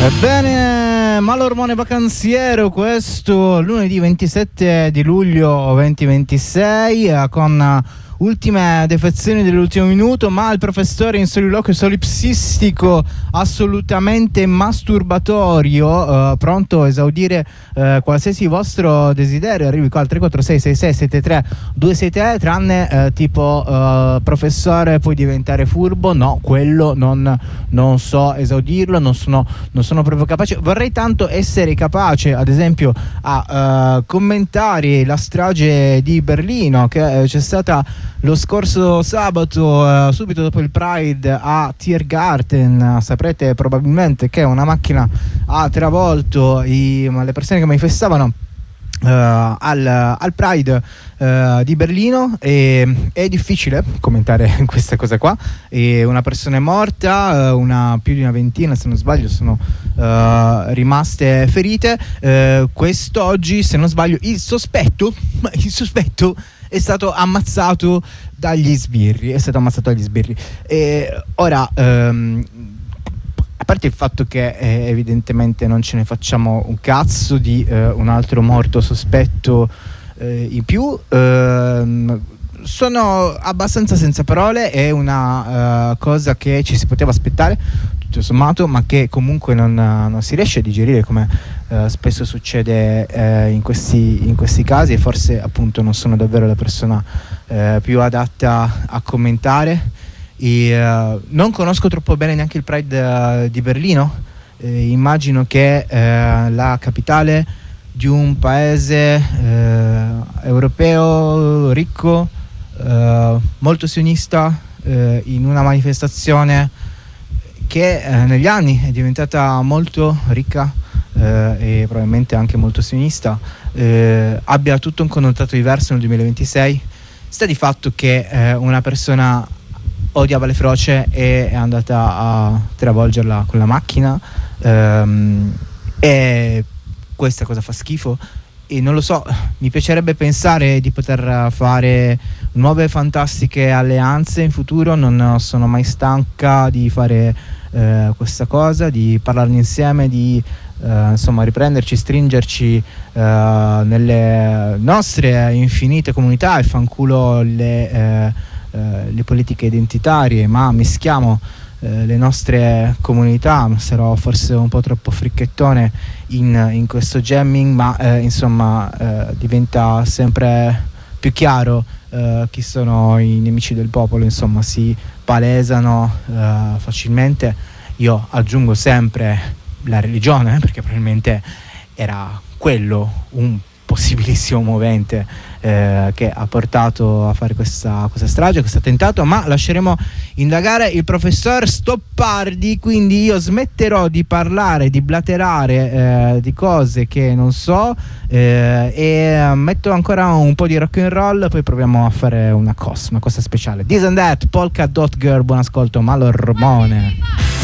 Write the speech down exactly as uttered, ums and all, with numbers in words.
Ebbene, Malormone Vacanziero, questo lunedì ventisette di luglio duemilaventisei, eh, con ultime defezioni dell'ultimo minuto, ma il professore in soliloquio solipsistico assolutamente masturbatorio, eh, pronto a esaudire eh, qualsiasi vostro desiderio. Arrivi qua al tre quattro sei sei sei sette tre due sei tre, tranne eh, tipo eh, professore puoi diventare furbo. No, quello non, non so esaudirlo, non sono, non sono proprio capace. Vorrei tanto essere capace, ad esempio, a uh, commentare la strage di Berlino che eh, c'è stata lo scorso sabato, uh, subito dopo il Pride a Tiergarten. Saprete probabilmente che una macchina ha travolto i, le persone che manifestavano Uh, al, al Pride uh, di Berlino, e è difficile commentare questa cosa qua. E una persona è morta, uh, una, più di una ventina se non sbaglio sono uh, rimaste ferite. Uh, quest'oggi, se non sbaglio, il sospetto il sospetto è stato ammazzato dagli sbirri è stato ammazzato dagli sbirri e ora um, a parte il fatto che eh, evidentemente non ce ne facciamo un cazzo di eh, un altro morto sospetto eh, in più, ehm, sono abbastanza senza parole. È una uh, cosa che ci si poteva aspettare tutto sommato, ma che comunque non, non si riesce a digerire, come uh, spesso succede uh, in, questi, in questi casi, e forse appunto non sono davvero la persona uh, più adatta a commentare. E, uh, non conosco troppo bene neanche il Pride uh, di Berlino. eh, immagino che uh, la capitale di un paese uh, europeo ricco, uh, molto sionista, uh, in una manifestazione che uh, negli anni è diventata molto ricca uh, e probabilmente anche molto sionista, uh, abbia tutto un connotato diverso nel duemilaventisei. Sta di fatto che uh, una persona odiava le froce e è andata a travolgerla con la macchina, um, e questa cosa fa schifo. E non lo so, mi piacerebbe pensare di poter fare nuove fantastiche alleanze in futuro. Non sono mai stanca di fare uh, questa cosa, di parlarne insieme, di uh, insomma riprenderci, stringerci uh, nelle nostre infinite comunità, e fanculo le uh, Uh, le politiche identitarie, ma mischiamo uh, le nostre comunità. Sarò forse un po' troppo fricchettone in, in questo jamming, ma uh, insomma uh, diventa sempre più chiaro uh, chi sono i nemici del popolo. Insomma, si palesano uh, facilmente. Io aggiungo sempre la religione, perché probabilmente era quello un possibilissimo movente eh, che ha portato a fare questa, questa strage, questo attentato. Ma lasceremo indagare il professor Stoppardi, quindi io smetterò di parlare, di blaterare eh, di cose che non so, eh, e metto ancora un po' di rock and roll, poi proviamo a fare una cosa, una cosa speciale. This and That, Polka Dot Girl. Buon ascolto, Malormone.